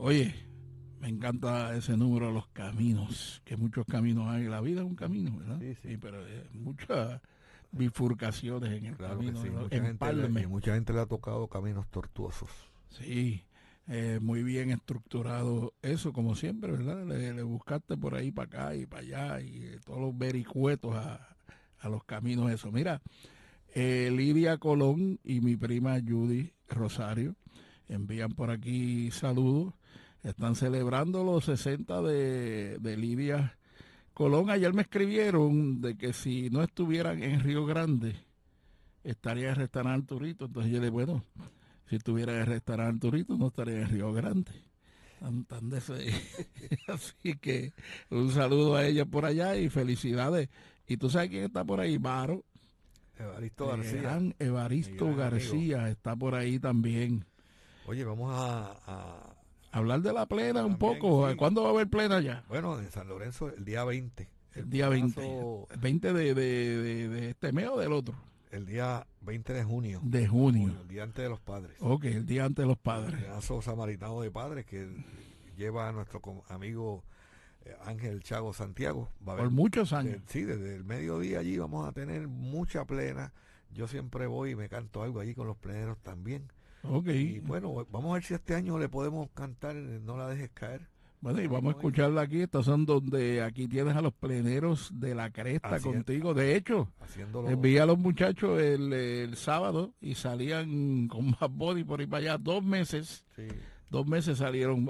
Oye, me encanta ese número de los caminos, que muchos caminos hay. La vida es un camino, ¿verdad? Sí, sí. Sí, pero muchas bifurcaciones en el Claro que camino, sí. ¿verdad? Y Empalme. mucha gente le ha tocado caminos tortuosos. Sí, muy bien estructurado eso, como siempre, ¿verdad? Le buscaste por ahí para acá y para allá y todos los vericuetos a los caminos, eso. Mira, Lidia Colón y mi prima Judy Rosario envían por aquí saludos. Están celebrando los 60 de Lidia Colón. Ayer me escribieron de que si no estuvieran en Río Grande, estaría en el restaurante Turito. Entonces yo le dije, bueno, si estuviera en el restaurante Turito, no estaría en Río Grande. Tan de Así que un saludo a ella por allá y felicidades. Y tú sabes quién está por ahí, Varo. Evaristo El García, gran mi Evaristo gran amigo. García está por ahí también. Oye, vamos a Hablar de la plena un también, poco. sí. ¿Cuándo va a haber plena ya? Bueno, en San Lorenzo el día 20. El El día 20. plenazo, 20 de este mes o del otro. el día 20 de junio. De junio. El día antes de los padres. Ok, el día antes de los El padres. plenazo samaritano de padres que lleva a nuestro amigo Ángel Chago Santiago. Va a Por haber, muchos años. sí, desde el mediodía allí vamos a tener mucha plena. Yo siempre voy y me canto algo allí con los pleneros también. Ok. Y bueno, vamos a ver si este año le podemos cantar No la dejes caer. Bueno, y vamos a Vamos a ir escucharla aquí. Estas son donde aquí tienes a los pleneros de la cresta contigo. De hecho, haciéndolo. envié a los muchachos el sábado y salían con más body por ahí para allá. 2 meses. Sí. 2 meses salieron,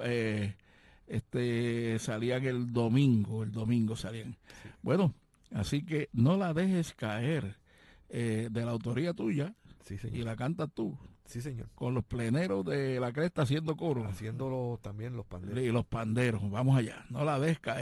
salían el domingo salían. Sí. Bueno, así que no la dejes caer, de la autoría tuya, Sí, y señor. la cantas tú, Sí, señor. con los pleneros de la cresta haciendo coro Haciéndolo también los panderos. y los panderos. Vamos allá, no la dejes caer.